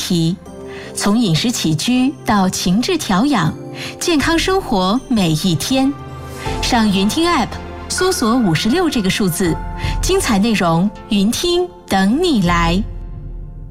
题，从饮食起居到情志调养，健康生活每一天。上云听 App 搜索56这个数字，精彩内容云听等你来。